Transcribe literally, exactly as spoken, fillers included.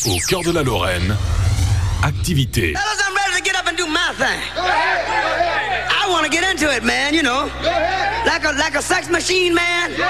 Au cœur de la Lorraine, activité. Fellas, I'm ready to get up and do my thing. I want to get into it, man, you know. Like a, like a sex machine, man.